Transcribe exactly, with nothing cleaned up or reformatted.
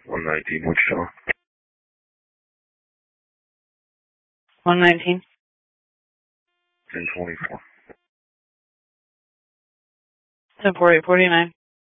one nineteen, Wichita. one nineteen. ten twenty-four. ten forty-eight forty-nine.